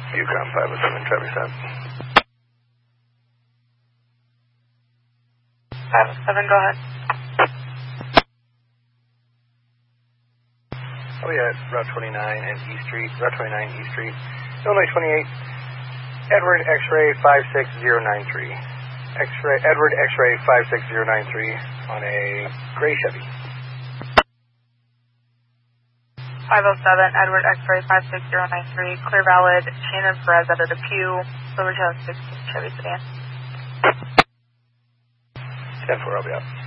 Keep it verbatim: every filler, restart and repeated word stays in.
Yukon five oh seven, traffic stop. five oh seven, go ahead. Oh yeah, Route twenty-nine and E Street, Route twenty-nine, E Street, Illinois twenty-eight, Edward X-ray five six zero nine three. X-ray, Edward X-ray five six zero nine three on a gray Chevy. five oh seven, Edward X-ray five six zero nine three, clear valid, Shannon Perez out of the Pew, Silver Tail sixteen Chevy sedan. ten four, I'll be out.